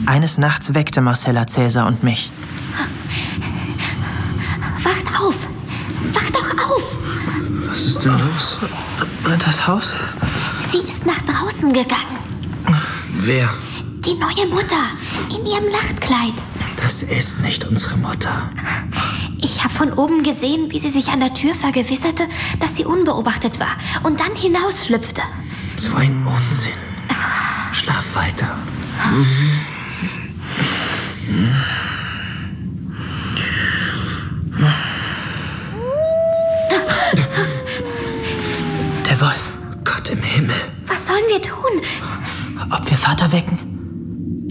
Eines Nachts weckte Marcella Cäsar und mich. Wacht auf! Wacht doch auf! Was ist denn los? Das Haus? Sie ist nach draußen gegangen. Wer? Die neue Mutter in ihrem Nachtkleid. Das ist nicht unsere Mutter. Ich habe von oben gesehen, wie sie sich an der Tür vergewisserte, dass sie unbeobachtet war und dann hinausschlüpfte. So ein Unsinn. Schlaf weiter. Der Wolf. Gott im Himmel. Was sollen wir tun? Ob wir Vater wecken?